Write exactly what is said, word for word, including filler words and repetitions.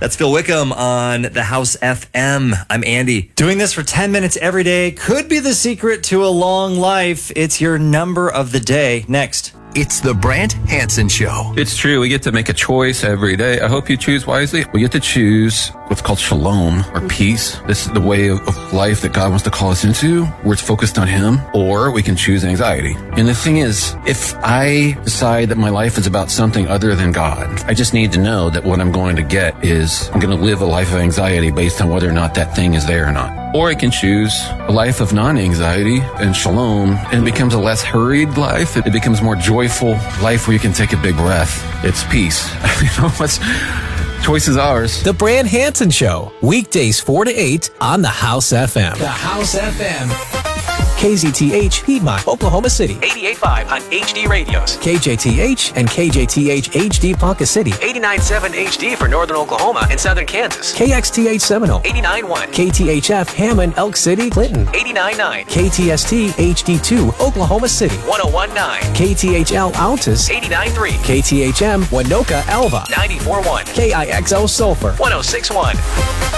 That's Phil Wickham on the House F M. I'm Andy. Doing this for ten minutes every day could be the secret to a long life. It's your number of the day. Next. It's the Brant Hansen Show. It's true. We get to make a choice every day. I hope you choose wisely. We get to choose what's called shalom, or peace. This is the way of, of life that God wants to call us into, where it's focused on Him. Or we can choose anxiety. And the thing is, if I decide that my life is about something other than God, I just need to know that what I'm going to get is I'm going to live a life of anxiety based on whether or not that thing is there or not. Or I can choose a life of non-anxiety and shalom, and it becomes a less hurried life. It becomes more joyful life where you can take a big breath. It's peace. You know, what's choice is ours. The Brant Hansen Show, weekdays four to eight on the House F M. The House F M. K Z T H, Piedmont, Oklahoma City. eighty-eight point five on H D Radios. K J T H and K J T H H D Ponca City. eighty-nine point seven H D for Northern Oklahoma and Southern Kansas. K X T H Seminole. eighty-nine point one. K T H F Hammond, Elk City, Clinton. eighty-nine point nine. K T S T H D two, Oklahoma City. one oh one point nine. K T H L Altus. eighty-nine point three. K T H M Winoka, Alva. ninety-four point one. K I X O Sulphur. one oh six point one.